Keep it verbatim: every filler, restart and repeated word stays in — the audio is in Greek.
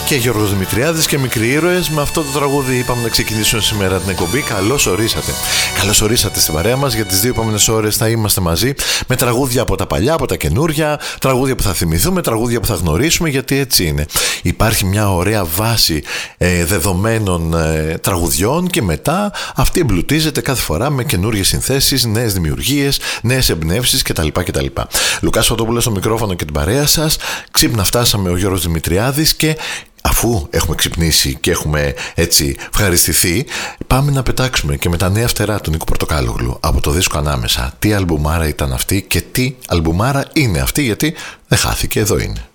Και Γιώργος Δημητριάδης και Μικροί Ήρωες. Με αυτό το τραγούδι είπαμε να ξεκινήσουμε σήμερα την εκπομπή. Καλώς ορίσατε. Καλώς ορίσατε στην παρέα μας. Για τις δύο επόμενες ώρες θα είμαστε μαζί με τραγούδια από τα παλιά, από τα καινούρια, τραγούδια που θα θυμηθούμε, τραγούδια που θα γνωρίσουμε, γιατί έτσι είναι. Υπάρχει μια ωραία βάση ε, δεδομένων ε, τραγουδιών και μετά αυτή εμπλουτίζεται κάθε φορά με καινούριες συνθέσεις, νέες δημιουργίες, νέες εμπνεύσεις κτλ. κτλ. Λουκάς Φωτόπουλος στο μικρόφωνο και την παρέα σας. Ξύπνα φτάσαμε ο Γιώργος Δημητριάδης και αφού έχουμε ξυπνήσει και έχουμε έτσι ευχαριστηθεί, πάμε να πετάξουμε και με τα νέα φτερά του Νίκου Πορτοκάλογλου από το δίσκο Ανάμεσα. Τι αλμπουμάρα ήταν αυτή και τι αλμπουμάρα είναι αυτή, γιατί δεν χάθηκε, εδώ είναι.